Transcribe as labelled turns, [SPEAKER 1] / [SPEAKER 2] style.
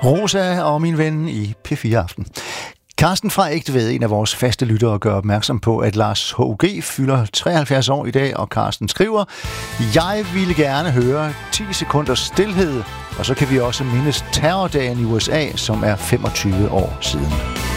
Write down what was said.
[SPEAKER 1] Rosa og min ven i P4 Aften. Carsten fra Ægtved, en af vores faste lyttere, gør opmærksom på, at Lars H.G. fylder 73 år i dag, og Carsten skriver: Jeg ville gerne høre 10 sekunders stilhed, og så kan vi også mindes terrordagen i USA, som er 25 år siden.